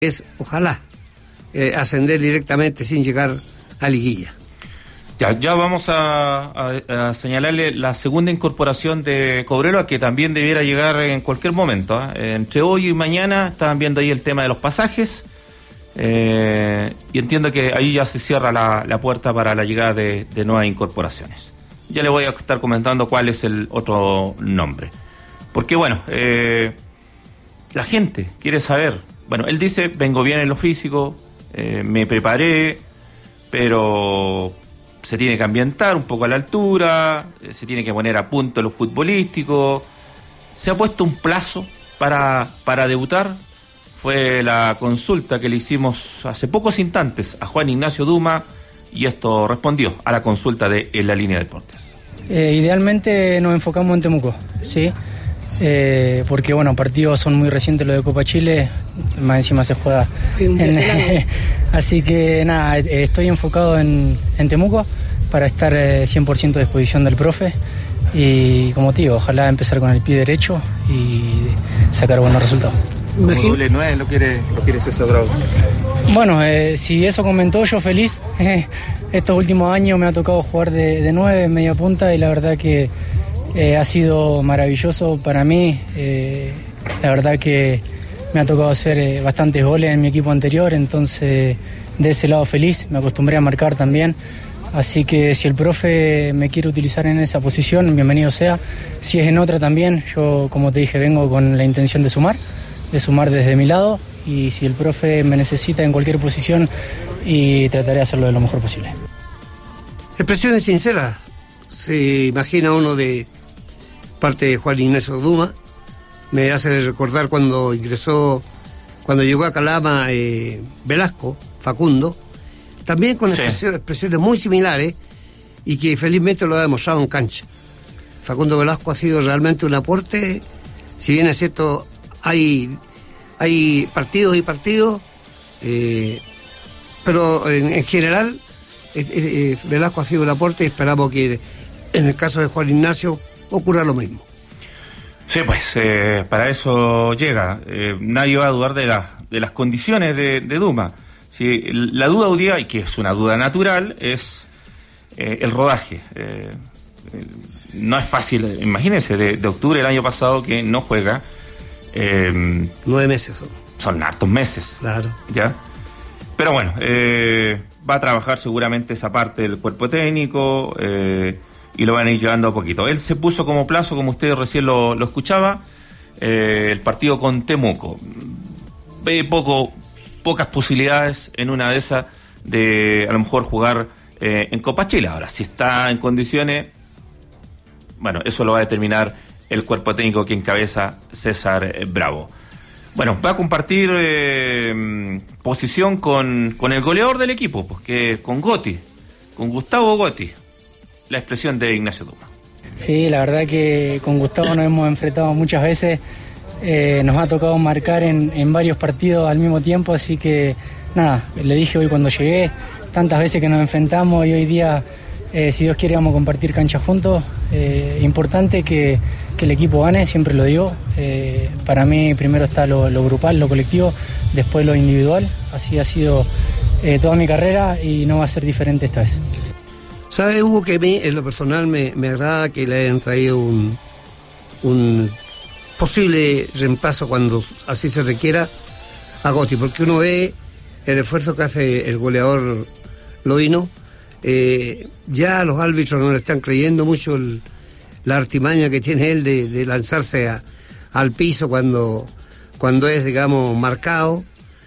es, ojalá, ascender directamente sin llegar a liguilla. Ya vamos a señalarle la segunda incorporación de Cobreloa, que también debiera llegar en cualquier momento. Entre hoy y mañana estaban viendo ahí el tema de los pasajes, y entiendo que ahí ya se cierra la puerta para la llegada de nuevas incorporaciones. Ya le voy a estar comentando cuál es el otro nombre. Porque bueno, la gente quiere saber. Bueno, él dice, vengo bien en lo físico, me preparé, pero se tiene que ambientar un poco a la altura, se tiene que poner a punto lo futbolístico. Se ha puesto un plazo para debutar. Fue la consulta que le hicimos hace pocos instantes a Juan Ignacio Duma, y esto respondió a la consulta de En la Línea de Deportes. Idealmente nos enfocamos en Temuco, ¿sí? Porque bueno, partidos son muy recientes los de Copa Chile, más encima se juega así que nada, estoy enfocado en Temuco para estar 100% a disposición del profe, y como te digo, ojalá empezar con el pie derecho y sacar buenos resultados. Como doble 9 lo quiere César Bravo. Bueno, si eso comentó, yo feliz. Estos últimos años me ha tocado jugar de 9 en media punta, y la verdad que ha sido maravilloso para mí. La verdad que me ha tocado hacer bastantes goles en mi equipo anterior, entonces de ese lado feliz, me acostumbré a marcar también. Así que si el profe me quiere utilizar en esa posición, bienvenido sea. Si es en otra también, yo, como te dije, vengo con la intención de sumar desde mi lado, y si el profe me necesita en cualquier posición, y trataré de hacerlo de lo mejor posible. Expresiones sinceras, se imagina uno de parte de Juan Ignacio Duma. Me hace recordar cuando llegó a Calama Velasco, Facundo, también con expresiones muy similares, y que felizmente lo ha demostrado en cancha. Facundo Velasco ha sido realmente un aporte, si bien es cierto, hay partidos y partidos, pero en general Velasco ha sido un aporte, y esperamos que en el caso de Juan Ignacio ocurra lo mismo. Sí, pues para eso llega. Nadie va a dudar de las condiciones de Duma. Sí, la duda hoy día, y que es una duda natural, es el rodaje. No es fácil, imagínense, de octubre del año pasado que no juega. 9 meses son hartos meses. Claro. ¿Ya? Pero bueno, va a trabajar seguramente esa parte del cuerpo técnico, y lo van a ir llevando a poquito. Él se puso como plazo, como usted recién lo escuchaba, el partido con Temuco. Ve pocas posibilidades en una de esas de a lo mejor jugar en Copa Chile. Ahora, si está en condiciones, bueno, eso lo va a determinar el cuerpo técnico que encabeza César Bravo. Bueno, va a compartir posición con el goleador del equipo, porque con Gustavo Gotti, la expresión de Ignacio Duma. Sí, la verdad que con Gustavo nos hemos enfrentado muchas veces, nos ha tocado marcar en varios partidos al mismo tiempo, así que nada, le dije hoy cuando llegué, tantas veces que nos enfrentamos, y hoy día, si Dios quiere, vamos a compartir cancha juntos. Importante que el equipo gane, siempre lo digo. Para mí primero está lo grupal, lo colectivo, después lo individual. Así ha sido toda mi carrera, y no va a ser diferente esta vez. ¿Sabe, Hugo, que a mí en lo personal me agrada que le hayan traído un posible reemplazo, cuando así se requiera, a Gotti? Porque uno ve el esfuerzo que hace el goleador Loino. Ya los árbitros no le están creyendo mucho la artimaña que tiene él de lanzarse al piso cuando es, digamos, marcado.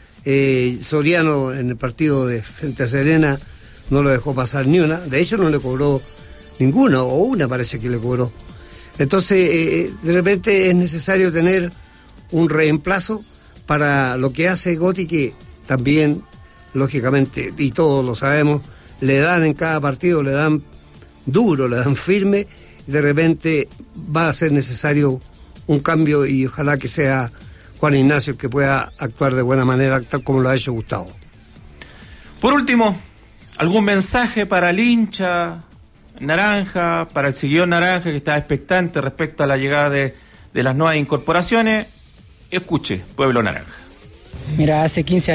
Soriano en el partido de frente a Serena no lo dejó pasar ni una, de hecho no le cobró ninguna, o una parece que le cobró. Entonces de repente es necesario tener un reemplazo para lo que hace Gotti, que también, lógicamente, y todos lo sabemos, le dan en cada partido, le dan duro, le dan firme, y de repente va a ser necesario un cambio, y ojalá que sea Juan Ignacio el que pueda actuar de buena manera, tal como lo ha hecho Gustavo. Por último, ¿algún mensaje para el hincha naranja, para el seguidor naranja que está expectante respecto a la llegada de las nuevas incorporaciones? Escuche, Pueblo Naranja. Mira, hace 15